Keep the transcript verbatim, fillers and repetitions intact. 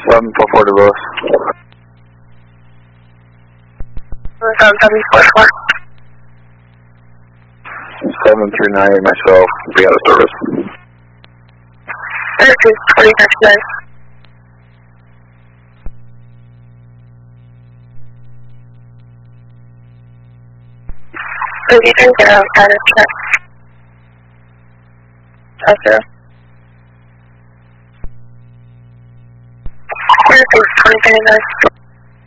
eleven four four to Lewis. seven four four. seven three nine eight myself, be out of service. thirty-two forty nine. thirty-three zero, out of check. That's zero. thirty-two forty nine.